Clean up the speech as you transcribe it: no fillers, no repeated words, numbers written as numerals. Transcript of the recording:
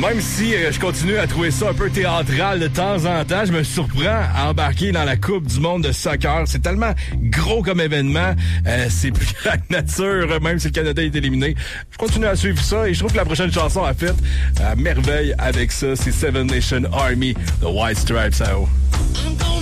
Même si je continue à trouver ça un peu théâtral de temps en temps, je me surprends à embarquer dans la Coupe du monde de soccer. C'est tellement gros comme événement. C'est plus que la nature, même si le Canada est éliminé. Je continue à suivre ça et je trouve que la prochaine chanson a fait à merveille avec ça. C'est Seven Nation Army, The White Stripes à haut.